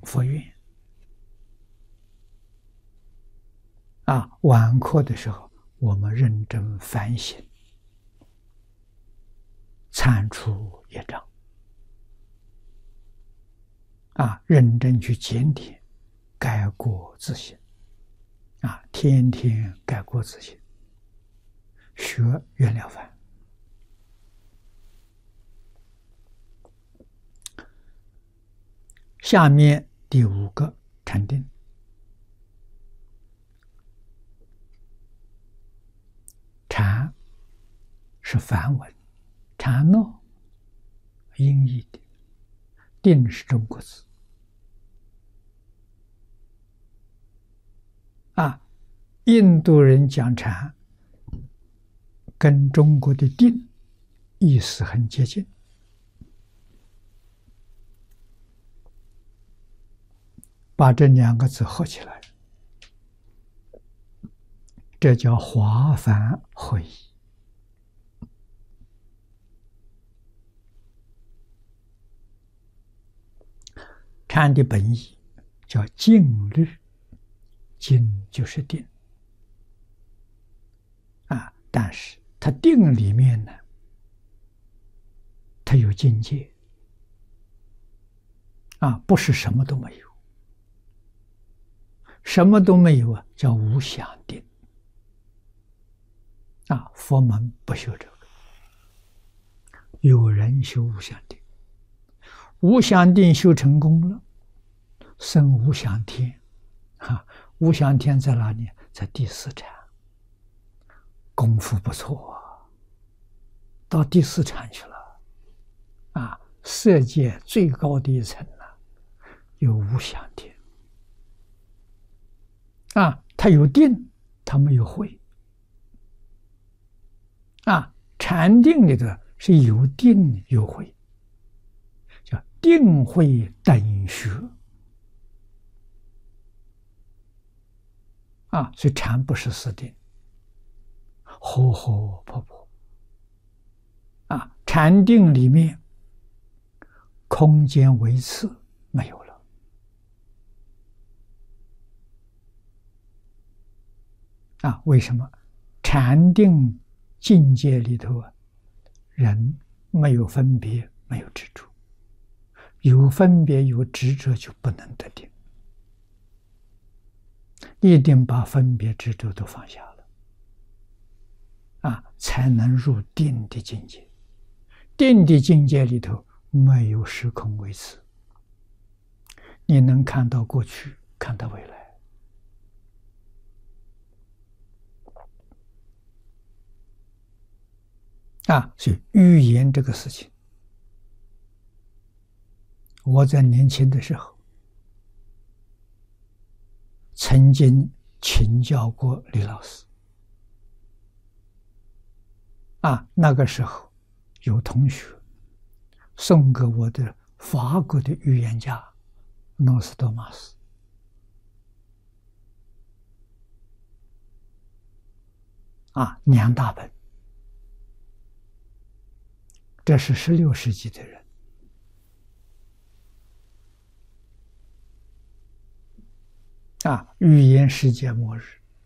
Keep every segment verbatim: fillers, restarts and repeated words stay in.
佛愿啊。晚课的时候，我们认真反省，铲除业障啊，认真去检点，改过自新啊，天天改过自新，学袁了凡。下面第五个禅定，禅是梵文，禅呢音译的，定是中国字啊。印度人讲禅，跟中国的定意思很接近。把这两个字合起来，这叫华梵合一。禅的本意叫静虑，静就是定啊，但是它定里面呢，它有境界啊，不是什么都没有。什么都没有啊，叫无想定啊。佛门不修这个，有人修无想定，无想定修成功了，生无想天啊。无想天在哪里？在第四禅，功夫不错啊，到第四禅去了啊。色界最高的一层啊，有无想天。啊，他有定，他没有慧。啊，禅定里头是有定有慧，叫定慧等学。啊，所以禅不是死定，活活泼泼。啊，禅定里面空间维次没有了。啊，为什么？禅定境界里头啊，人没有分别，没有执着，有分别有执着就不能得定。一定把分别执着都放下了，啊，才能入定的境界。定的境界里头没有时空维持，你能看到过去，看到未来。啊，所以语言这个事情，我在年轻的时候曾经请教过李老师。啊，那个时候有同学送给我的法国的预言家诺斯多玛斯。啊，两大本。这是十六世纪的人。啊，预言世界末日。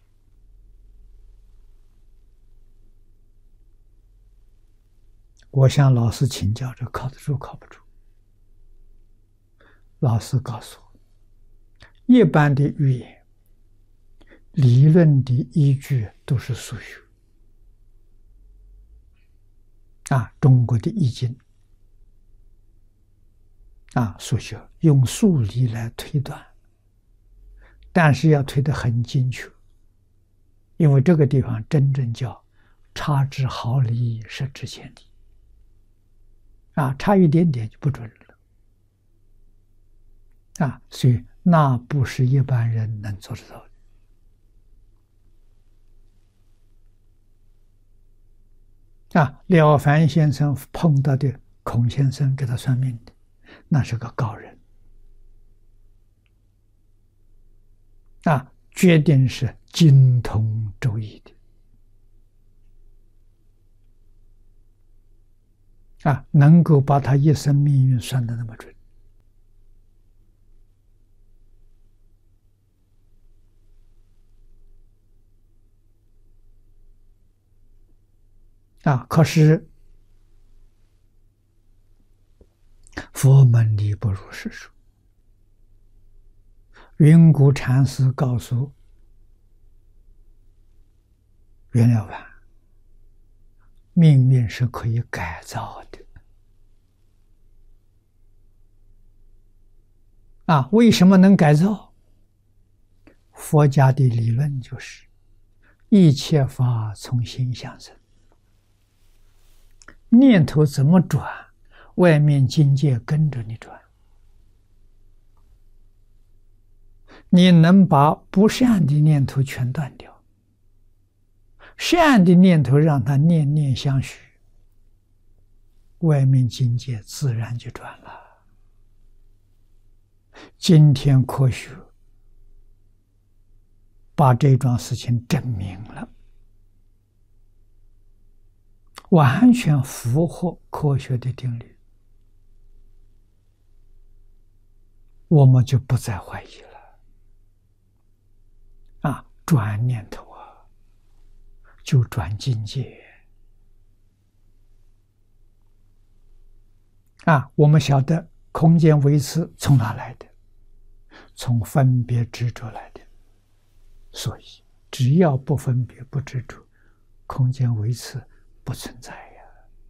我向老师请教，这靠得住靠不住？老师告诉我，一般的预言理论的依据都是数学。啊，中国的易经啊，数学用数理来推断，但是要推得很精确，因为这个地方真正叫差之毫厘，失之千里。啊，差一点点就不准了。啊，所以那不是一般人能做得到的。啊，了凡先生碰到的孔先生给他算命的，那是个高人。啊，决定是精通周易的。啊，能够把他一生命运算得那么准。 啊，可是佛门里不如是说。云谷禅师告诉袁了凡，命运是可以改造的。啊，为什么能改造？佛家的理论就是一切法从心想生，念头怎么转，外面境界跟着你转。你能把不善的念头全断掉，善的念头让它念念相续，外面境界自然就转了。今天科学把这桩事情证明了，完全符合科学的定律，我们就不再怀疑了。啊，转念头啊，就转境界。啊，我们晓得空间维持从哪来的？从分别执着来的。所以，只要不分别、不执着，空间维持不存在呀。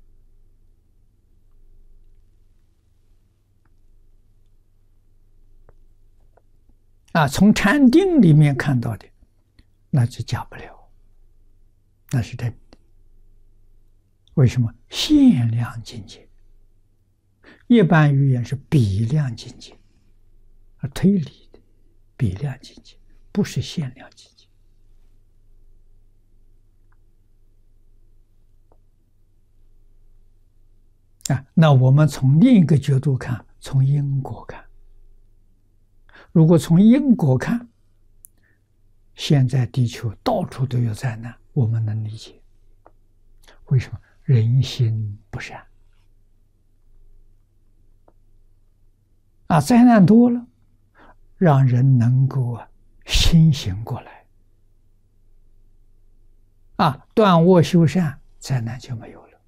啊，从禅定里面看到的，那就假不了，那是真的。为什么？限量境界，一般语言是比量境界，而推理的比量境界不是限量境界。啊，那我们从另一个角度看，从因果看。如果从因果看，现在地球到处都有灾难，我们能理解。为什么？人心不善啊，灾难多了，让人能够啊清醒过来啊，断恶修善，灾难就没有了，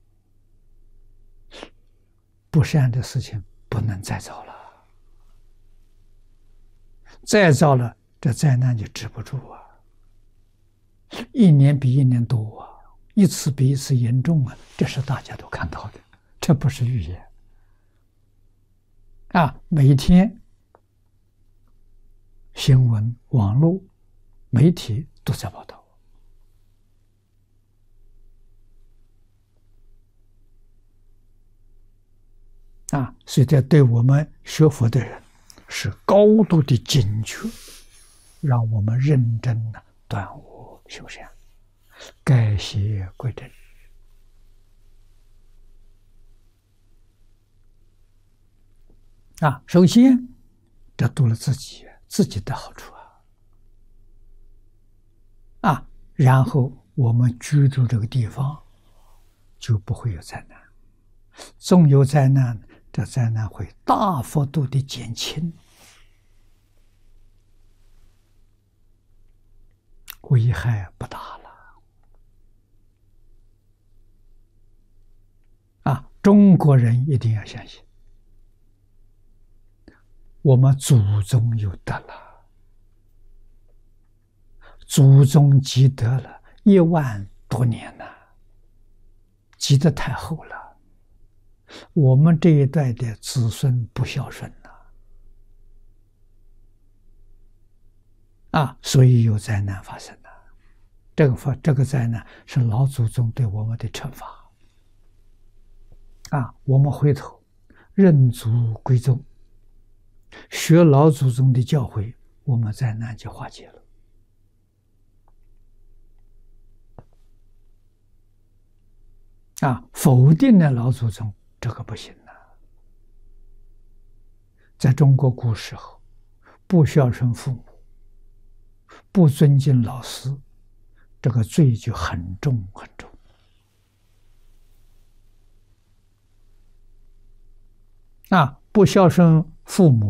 不善的事情不能再造了。再造了，这灾难就止不住啊！一年比一年多啊，一次比一次严重啊，这是大家都看到的，这不是预言啊！每天新闻、网络、媒体都在报道啊，所以这对我们学佛的人是高度的警觉，让我们认真的断恶修善，改邪归正啊！首先，这对了自己自己的好处啊啊！然后我们居住这个地方就不会有灾难，纵有灾难，这灾难会大幅度的减轻。危害不大了啊！中国人一定要相信，我们祖宗有德了，祖宗积德了一万多年了，积得太厚了。我们这一代的子孙不孝顺了啊，所以有灾难发生了。这个发这个灾难是老祖宗对我们的惩罚啊！我们回头认祖归宗，学老祖宗的教诲，我们灾难就化解了啊！否定了老祖宗，这个不行了。在中国古时候，不孝顺父母，不尊敬老师，这个罪就很重很重啊！不孝顺父母，